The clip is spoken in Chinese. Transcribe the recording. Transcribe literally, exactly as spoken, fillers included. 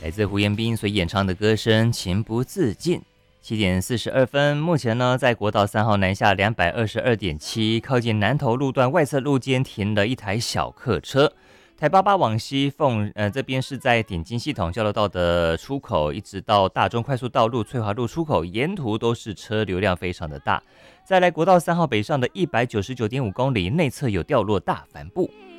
来自胡彦斌所演唱的歌声《情不自禁》。七点四十二分，目前呢，在国道三号南下两百二十二点七，靠近南投路段外侧路肩停了一台小客车。台八八往西凤，呃，这边是在点金系统交流道的出口，一直到大中快速道路翠华路出口，沿途都是车流量非常的大。再来国道三号北上的一百九十九点五公里，内侧有掉落大帆布。